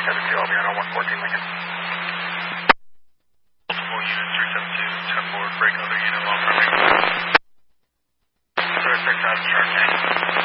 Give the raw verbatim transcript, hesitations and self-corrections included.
three seven two, I'll be on one fourteen Lincoln. Multiple unit three seven two, ten forward, break other unit long running. Sir, six out of sharp tank.